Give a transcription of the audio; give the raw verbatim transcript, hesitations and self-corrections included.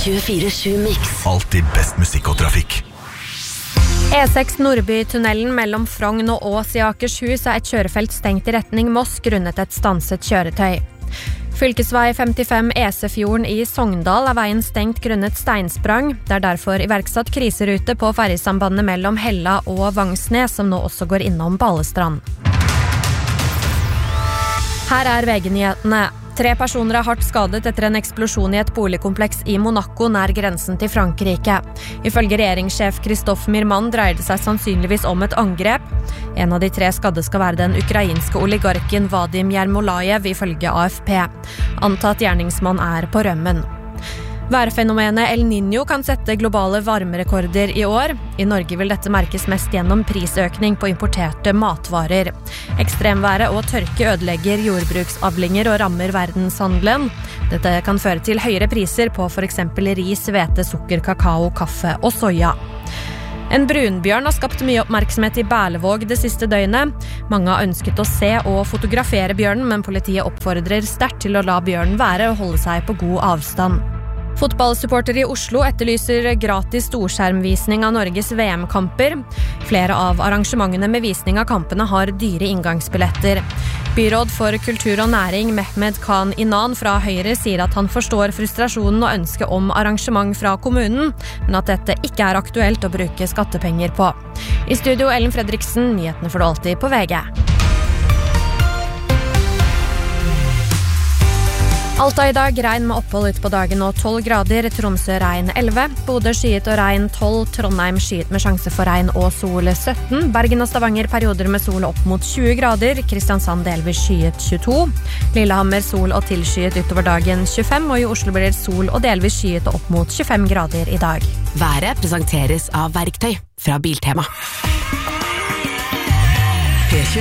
tjuefire sju Mix. Alltid best musikk og trafikk. E seks Nordby-tunnelen mellom Frogn og Ås i Akershus er et kjørefelt stengt i retning Moss grunnet et stanset kjøretøy. Fylkesvei femtifem Esefjorden i Sogndal er veien stengt grunnet steinsprang. Det er derfor iverksatt kriserute på ferjesambandet mellom Hella og Vangsnes, som nå også går innom Balestrand. Her er V G-nyhetene. Tre personer er hardt skadet etter en eksplosjon i et boligkompleks i Monaco nær grensen til Frankrike. Ifølge regjeringssjef Christophe Mirman dreier det seg sannsynligvis om et angrep. En av de tre skadde skal være den ukrainske oligarken Vadim Yermolayev, ifølge A F P. Antatt gjerningsmann er på rømmen. Værfenomenet El Niño kan sette globale varmerekorder i år. I Norge vil dette merkes mest gjennom prisøkning på importerte matvarer. Ekstremværet og tørke ødelegger jordbruksavlinger og rammer verdenshandelen. Dette kan føre til høyere priser på for eksempel ris, hvete, sukker, kakao, kaffe og soya. En brunbjørn har skapt mye oppmerksomhet i Berlevåg det siste døgnet. Mange har ønsket å se og fotografere bjørnen, men politiet oppfordrer sterkt til å la bjørnen være og holde seg på god avstand. Fotballsupporter i Oslo etterlyser gratis storskjermvisning av Norges V M-kamper. Flere av arrangementene med visning av kampene har dyre inngangsbilletter. Byråd for kultur og næring Mehmed Khan Inan fra Høyre sier at han forstår frustrasjonen og ønsket om arrangement fra kommunen, men at dette ikke er aktuelt å bruke skattepenger på. I studio Ellen Fredriksen, nyhetene får du alltid på V G. Alta i dag, regn med opphold ut på dagen og tolv grader, Tromsø regn elleve, Bodø skyet og regn tolv, Trondheim skyet med sjanse for regn og sol sytten, Bergen og Stavanger perioder med sol opp mot tjue grader, Kristiansand delvis skyet tjueto, Lillehammer sol og tilskyet utover dagen tjuefem, og i Oslo blir det sol og delvis skyet opp mot tjuefem grader i dag. Været presenteres av Verktøy fra Biltema.